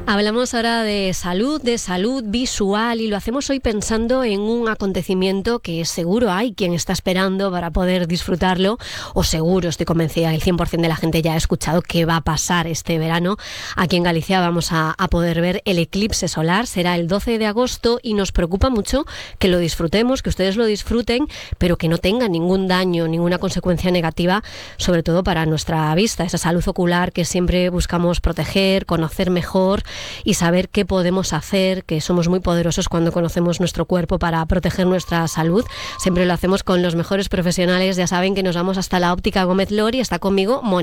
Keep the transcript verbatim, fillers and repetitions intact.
Hablamos ahora de salud, de salud visual, y lo hacemos hoy pensando en un acontecimiento que seguro hay quien está esperando para poder disfrutarlo, o seguro, estoy convencida, el cien por ciento de la gente ya ha escuchado que va a pasar este verano. Aquí en Galicia vamos a, a poder ver el eclipse solar, será el doce de agosto, y nos preocupa mucho que lo disfrutemos, que ustedes lo disfruten, pero que no tenga ningún daño, ninguna consecuencia negativa, sobre todo para nuestra vista, esa salud ocular que siempre buscamos proteger, conocer mejor y saber qué podemos hacer, que somos muy poderosos cuando conocemos nuestro cuerpo para proteger nuestra salud. Siempre lo hacemos con los mejores profesionales. Ya saben que nos vamos hasta la óptica Gómez Lori. Está conmigo Mónica.